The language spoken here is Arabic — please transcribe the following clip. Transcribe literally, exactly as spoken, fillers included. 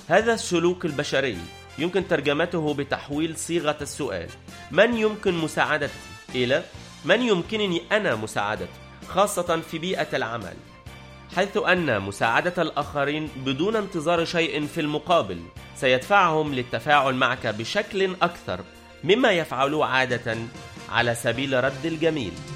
هذا السلوك البشري يمكن ترجمته بتحويل صيغة السؤال من يمكن مساعدتي إلى من يمكنني أنا مساعدته، خاصة في بيئة العمل، حيث أن مساعدة الآخرين بدون انتظار شيء في المقابل سيدفعهم للتفاعل معك بشكل أكثر مما يفعلوه عادة على سبيل رد الجميل.